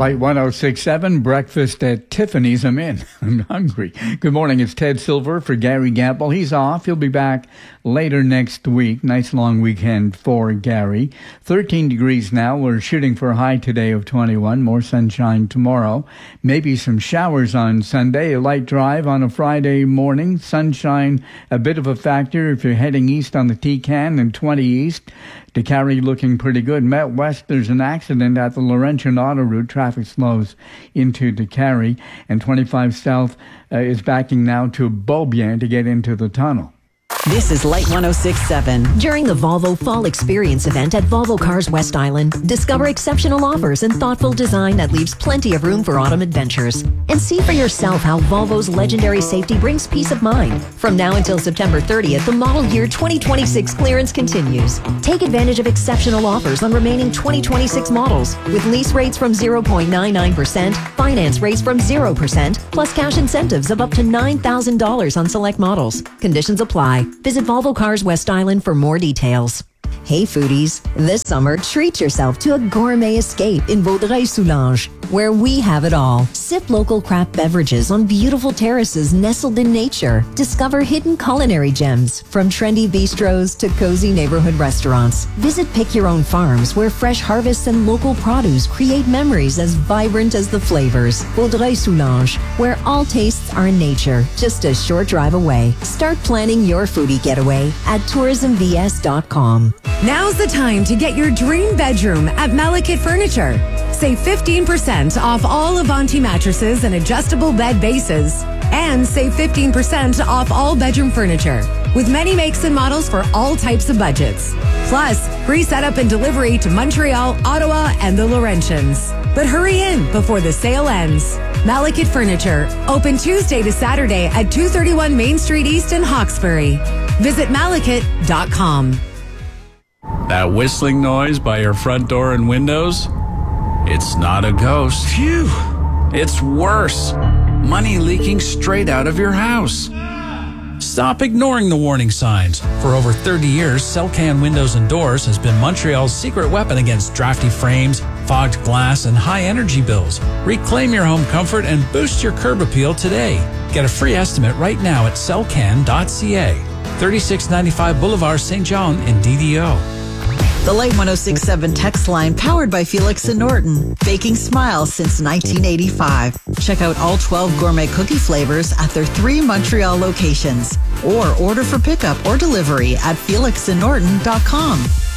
Light 106.7, breakfast at Tiffany's. I'm in. I'm hungry. Good morning. It's Ted Silver for Gary Gamble. He's off. He'll be back later next week. Nice long weekend for Gary. 13 degrees now. We're shooting for a high today of 21. More sunshine tomorrow. Maybe some showers on Sunday. A light drive on a Friday morning. Sunshine, a bit of a factor if you're heading east on the T-Can and 20 east. DeCarry looking pretty good. Met West, there's an accident at the Laurentian Auto Route. Traffic slows into DeCarry. And 25 South is backing now to Beaubien to get into the tunnel. This is Light 106.7. During the Volvo Fall Experience event at Volvo Cars West Island, discover exceptional offers and thoughtful design that leaves plenty of room for autumn adventures. And see for yourself how Volvo's legendary safety brings peace of mind. From now until September 30th, the model year 2026 clearance continues. Take advantage of exceptional offers on remaining 2026 models with lease rates from 0.99%, finance rates from 0%, plus cash incentives of up to $9,000 on select models. Conditions apply. Visit Volvo Cars West Island for more details. Hey foodies, this summer treat yourself to a gourmet escape in Vaudreuil-Soulanges, where we have it all. Sip local craft beverages on beautiful terraces nestled in nature. Discover hidden culinary gems from trendy bistros to cozy neighborhood restaurants. Visit Pick Your Own Farms, where fresh harvests and local produce create memories as vibrant as the flavors. Vaudreuil-Soulanges, where all tastes are in nature, just a short drive away. Start planning your foodie getaway at tourismvs.com. Now's the time to get your dream bedroom at Malekith Furniture. Save 15% off all Avanti mattresses and adjustable bed bases. And save 15% off all bedroom furniture, with many makes and models for all types of budgets. Plus, free setup and delivery to Montreal, Ottawa, and the Laurentians. But hurry in before the sale ends. Malekith Furniture, open Tuesday to Saturday at 231 Main Street East in Hawkesbury. Visit malekith.com. That whistling noise by your front door and windows? It's not a ghost. Phew! It's worse. Money leaking straight out of your house. Stop ignoring the warning signs. For over 30 years, Celcan Windows and Doors has been Montreal's secret weapon against drafty frames, fogged glass, and high energy bills. Reclaim your home comfort and boost your curb appeal today. Get a free estimate right now at celcan.ca. 3695 Boulevard St. John in DDO. The Light 106.7 text line powered by Felix and Norton. Baking smiles since 1985. Check out all 12 gourmet cookie flavors at their 3 Montreal locations. Or order for pickup or delivery at felixandnorton.com.